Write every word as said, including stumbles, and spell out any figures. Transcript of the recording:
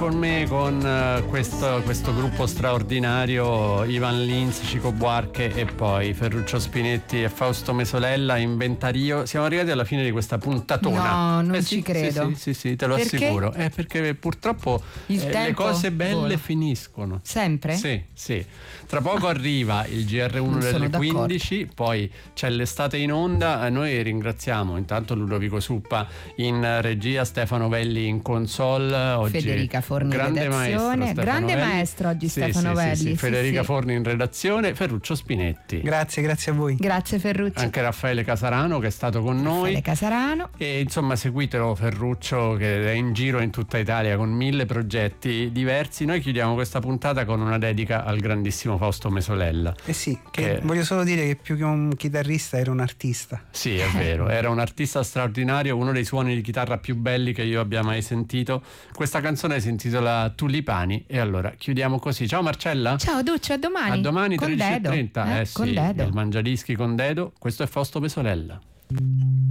Con me, con uh, questo, questo gruppo straordinario, Ivan Lins, Chico Buarque e poi Ferruccio Spinetti e Fausto Mesolella, Inventario. Siamo arrivati alla fine di questa puntatona. No, non eh, ci sì, credo. Sì, sì, sì, sì, te lo perché? assicuro. È perché purtroppo Il eh, tempo le cose belle vola. finiscono. Sempre? Sì, sì. Tra poco arriva il G R uno Non sono delle d'accordo. quindici, poi c'è l'estate in onda. Noi ringraziamo intanto Ludovico Suppa in regia, Stefano Velli in console, oggi Federica Forni in grande redazione. maestro, Grande Velli. maestro oggi Sì, Stefano sì, Velli. sì, sì. Sì, Federica sì. Forni in redazione, Ferruccio Spinetti. Grazie, grazie a voi. Grazie Ferruccio. Anche Raffaele Casarano che è stato con noi. Raffaele Casarano. E insomma seguitelo Ferruccio che è in giro in tutta Italia con mille progetti diversi. Noi chiudiamo questa puntata con una dedica al grandissimo Fausto Mesolella. Eh sì, che Che- voglio solo dire che più che un chitarrista era un artista. Sì, è vero, era un artista straordinario, uno dei suoni di chitarra più belli che io abbia mai sentito. Questa canzone si intitola Tulipani e allora chiudiamo così. Ciao Marcella. Ciao Duccio, a domani. A domani Con tredici e Dedo. trenta. Eh, Eh, con sì, Dedo. il Mangiadischi con Dedo. Questo è Fausto Mesolella.